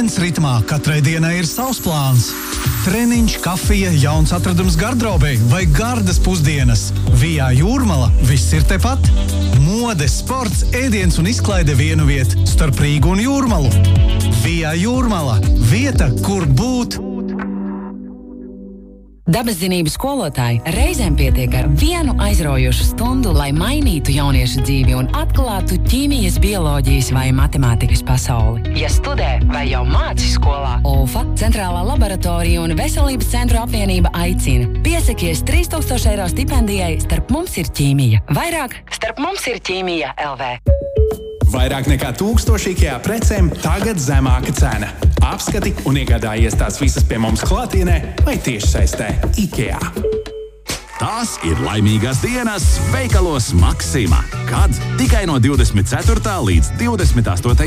Ūdens ritmā katrai dienai ir savs plāns. Treniņš, kafija, jauns atradums gardrobei vai gardas pusdienas. Vijā Jūrmala viss ir tepat. Mode, sports, ēdiens un izklaide vienu vietu starp Rīgu un Jūrmalu. Vijā Jūrmala – vieta, kur būt. Dabaszinību skolotāji reizēm pietiek ar vienu aizraujošu stundu, lai mainītu jauniešu dzīvi un atklātu ķīmijas, bioloģijas vai matemātikas pasauli. Ja studē vai jau māci skolā, ULFA, Centrālā laboratorija un Veselības centru apvienība aicina. Piesakies 3000 eiro stipendijai Starp mums ir ķīmija. Vairāk Starp mums ir ķīmija LV. Vairāk nekā 1000 IKEA precēm tagad zemāka cena. Apskati un iegādājies tās visas pie mums klātienē vai tiešsaistē IKEA. Tās ir laimīgās dienas veikalos Maksima, kad tikai no 24. līdz 28.